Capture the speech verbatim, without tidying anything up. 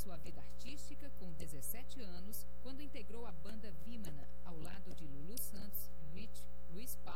sua vida artística com dezessete anos, quando integrou a banda Vimana, ao lado de Lulu Santos, Rich, Luiz Paulo